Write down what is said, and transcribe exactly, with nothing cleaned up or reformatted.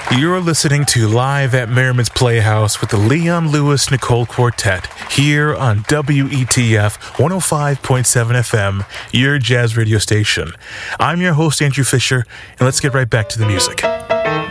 You're listening to Live at Merriman's Playhouse with the Leon Lewis Nicole Quartet here on W E T F one oh five point seven F M, your jazz radio station. I'm your host, Andrew Fisher, and let's get right back to the music.